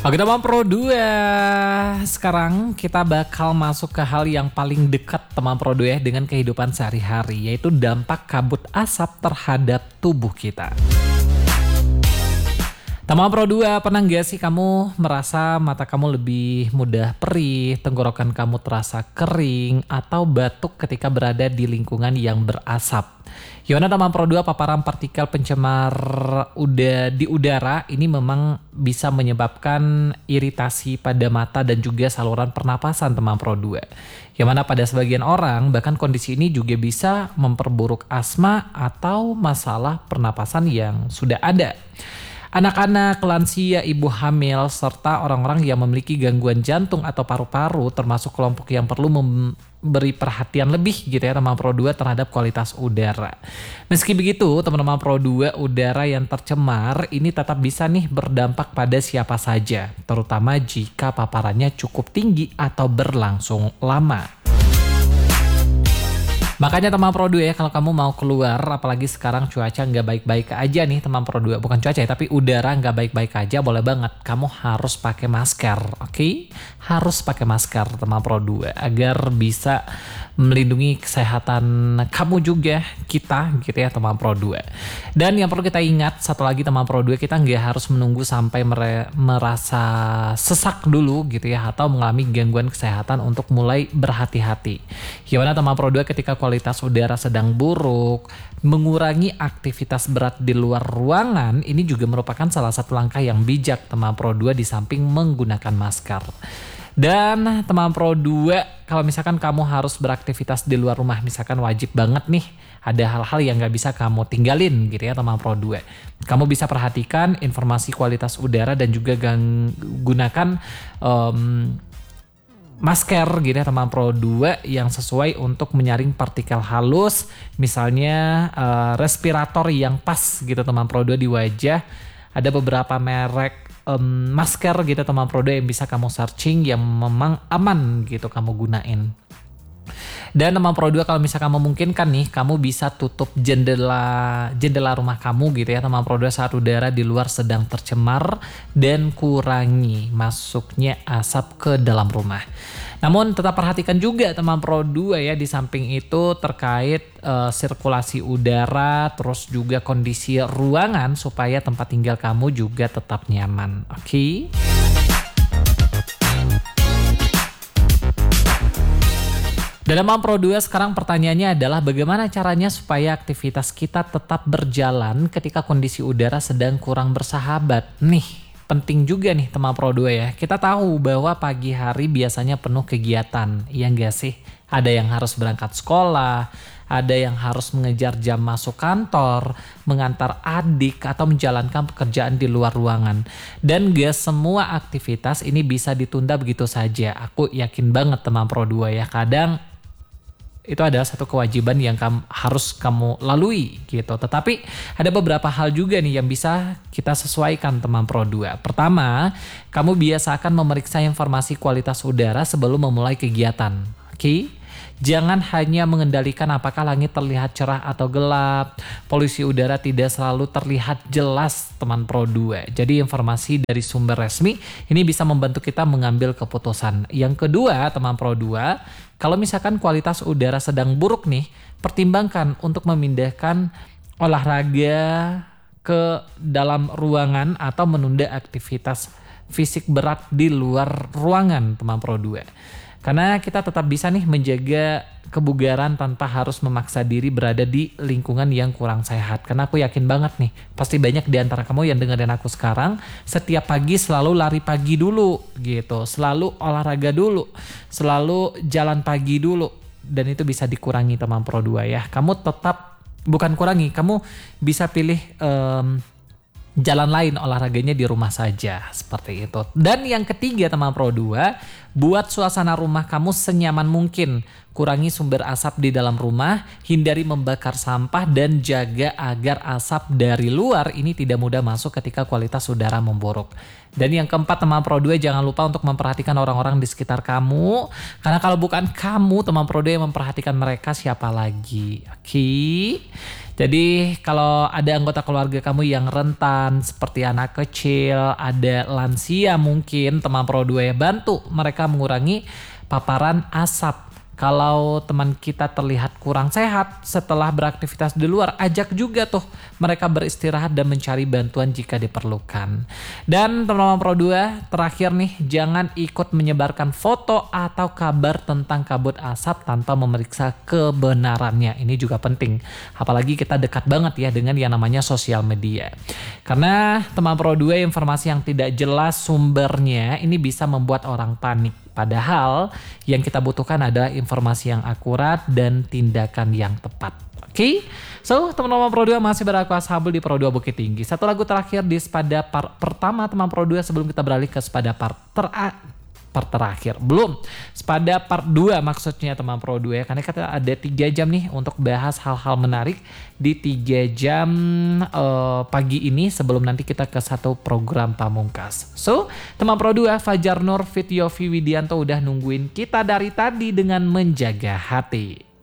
Oke teman Pro 2, sekarang kita bakal masuk ke hal yang paling dekat teman Pro 2 dengan kehidupan sehari-hari, yaitu dampak kabut asap terhadap tubuh kita. Teman Pro 2, pernah gak sih kamu merasa mata kamu lebih mudah perih, tenggorokan kamu terasa kering, atau batuk ketika berada di lingkungan yang berasap? Gimana teman Pro 2, paparan partikel pencemar di udara ini memang bisa menyebabkan iritasi pada mata dan juga saluran pernapasan teman Pro 2. Yang mana pada sebagian orang bahkan kondisi ini juga bisa memperburuk asma atau masalah pernapasan yang sudah ada. Anak-anak, lansia, ibu hamil, serta orang-orang yang memiliki gangguan jantung atau paru-paru termasuk kelompok yang perlu memberi perhatian lebih gitu ya teman Pro 2 terhadap kualitas udara. Meski begitu teman-teman Pro 2, udara yang tercemar ini tetap bisa nih berdampak pada siapa saja, terutama jika paparannya cukup tinggi atau berlangsung lama. Makanya teman Pro 2 ya, kalau kamu mau keluar, apalagi sekarang cuaca nggak baik-baik aja nih teman Pro 2, bukan cuaca ya, tapi udara nggak baik-baik aja, boleh banget kamu harus pakai masker, oke? Harus pakai masker teman Pro 2 agar bisa melindungi kesehatan kamu juga, kita gitu ya teman Pro 2. Dan yang perlu kita ingat satu lagi teman Pro 2, kita nggak harus menunggu sampai merasa sesak dulu gitu ya, atau mengalami gangguan kesehatan untuk mulai berhati-hati. Gimana teman Pro 2 ketika kualitas udara sedang buruk, mengurangi aktivitas berat di luar ruangan ini juga merupakan salah satu langkah yang bijak teman Pro 2 di samping menggunakan masker. Dan teman Pro 2, kalau misalkan kamu harus beraktivitas di luar rumah, misalkan wajib banget nih, ada hal-hal yang gak bisa kamu tinggalin gitu ya teman Pro 2. Kamu bisa perhatikan informasi kualitas udara dan juga gunakan masker gitu ya teman Pro 2 yang sesuai untuk menyaring partikel halus, misalnya respirator yang pas gitu teman Pro 2 di wajah. Ada beberapa merek masker gitu teman Pro 2 yang bisa kamu searching yang memang aman gitu kamu gunain. Dan teman Pro 2, kalau misalkan memungkinkan nih, kamu bisa tutup jendela rumah kamu gitu ya teman Pro 2 saat udara di luar sedang tercemar, dan kurangi masuknya asap ke dalam rumah. Namun tetap perhatikan juga teman Pro 2 ya, di samping itu terkait sirkulasi udara, terus juga kondisi ruangan supaya tempat tinggal kamu juga tetap nyaman. Oke? Dalam Pro 2 sekarang pertanyaannya adalah bagaimana caranya supaya aktivitas kita tetap berjalan ketika kondisi udara sedang kurang bersahabat. Nih, penting juga nih teman Pro 2 ya. Kita tahu bahwa pagi hari biasanya penuh kegiatan, iya enggak sih? Ada yang harus berangkat sekolah, ada yang harus mengejar jam masuk kantor, mengantar adik, atau menjalankan pekerjaan di luar ruangan. Dan gak semua aktivitas ini bisa ditunda begitu saja. Aku yakin banget teman Pro 2 ya, kadang itu adalah satu kewajiban yang harus kamu lalui gitu. Tetapi ada beberapa hal juga nih yang bisa kita sesuaikan teman Pro 2. Pertama, kamu biasakan memeriksa informasi kualitas udara sebelum memulai kegiatan. Oke? Jangan hanya mengendalikan apakah langit terlihat cerah atau gelap. Polusi udara tidak selalu terlihat jelas teman Pro 2. Jadi informasi dari sumber resmi ini bisa membantu kita mengambil keputusan. Yang kedua teman Pro 2, kalau misalkan kualitas udara sedang buruk nih, pertimbangkan untuk memindahkan olahraga ke dalam ruangan atau menunda aktivitas fisik berat di luar ruangan teman Pro 2. Karena kita tetap bisa nih menjaga kebugaran tanpa harus memaksa diri berada di lingkungan yang kurang sehat. Karena aku yakin banget nih, pasti banyak di antara kamu yang dengerin aku sekarang, setiap pagi selalu lari pagi dulu gitu, selalu olahraga dulu, selalu jalan pagi dulu. Dan itu bisa dikurangi teman Pro 2 ya. Kamu tetap, bukan kurangi, kamu bisa pilih jalan lain, olahraganya di rumah saja, seperti itu. Dan yang ketiga teman Pro 2, buat suasana rumah kamu senyaman mungkin. kurangi sumber asap di dalam rumah, hindari membakar sampah, dan jaga agar asap dari luar ini tidak mudah masuk ketika kualitas udara memburuk. Dan yang keempat, teman Pro 2, jangan lupa untuk memperhatikan orang-orang di sekitar kamu. Karena kalau bukan kamu, teman Pro 2 yang memperhatikan mereka, siapa lagi? Oke. Jadi kalau ada anggota keluarga kamu yang rentan seperti anak kecil, ada lansia mungkin, teman Pro 2 ya, bantu mereka mengurangi paparan asap. Kalau teman kita terlihat kurang sehat setelah beraktivitas di luar, ajak juga tuh mereka beristirahat dan mencari bantuan jika diperlukan. Dan teman-teman Pro 2, terakhir nih, jangan ikut menyebarkan foto atau kabar tentang kabut asap tanpa memeriksa kebenarannya. Ini juga penting, apalagi kita dekat banget ya dengan yang namanya sosial media. Karena teman Pro 2, informasi yang tidak jelas sumbernya ini bisa membuat orang panik. Padahal yang kita butuhkan adalah informasi yang akurat dan tindakan yang tepat. Oke? So, teman-teman Pro 2 masih beraku ashabul di Pro 2 Bukit Tinggi. Satu lagu terakhir di sepada part pertama teman Pro 2 sebelum kita beralih ke sepada part terakhir. Belum. Sepada part 2 maksudnya teman Pro 2 ya. Karena kita ada 3 jam nih untuk bahas hal-hal menarik di 3 jam pagi ini sebelum nanti kita ke satu program pamungkas. So, teman Pro 2, Fajar Nur, Fit Yofi Widianto udah nungguin kita dari tadi dengan menjaga hati.